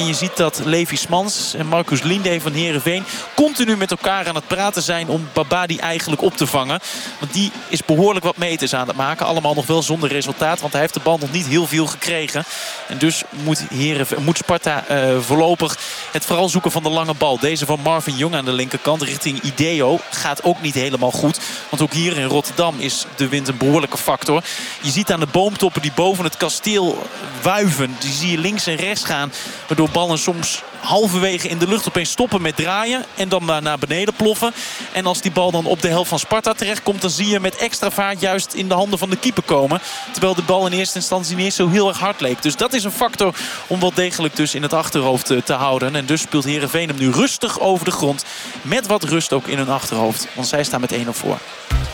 En je ziet dat Levi Smans en Marcus Linde van Heerenveen continu met elkaar aan het praten zijn om Babadi eigenlijk op te vangen. Want die is behoorlijk wat meters aan het maken. Allemaal nog wel zonder resultaat, want hij heeft de bal nog niet heel veel gekregen. En dus moet Sparta voorlopig het vooral zoeken van de lange bal. Deze van Marvin Jong aan de linkerkant richting Ideo gaat ook niet helemaal goed. Want ook hier in Rotterdam is de wind een behoorlijke factor. Je ziet aan de boomtoppen die boven het kasteel wuiven. Die zie je links en rechts gaan. Waardoor ballen soms halverwege in de lucht opeens stoppen met draaien. En dan naar beneden ploffen. En als die bal dan op de helft van Sparta terechtkomt, dan zie je met extra vaart juist in de handen van de keeper komen. Terwijl de bal in eerste instantie niet eens zo heel erg hard leek. Dus dat is een factor om wel degelijk dus in het achterhoofd te houden. En dus speelt Heerenveen hem nu rustig over de grond. Met wat rust ook in hun achterhoofd. Want zij staan met 1-0 voor.